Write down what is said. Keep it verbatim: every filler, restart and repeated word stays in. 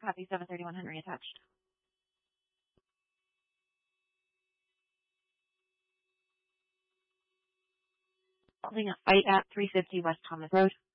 Copy, seven thirty-one Henry attached. Holding a fight at three fifty West Thomas Road.